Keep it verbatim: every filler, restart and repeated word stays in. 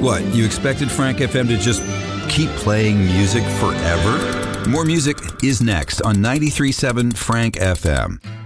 What, you expected Frank F M to just keep playing music forever? More music is next on ninety-three point seven Frank F M.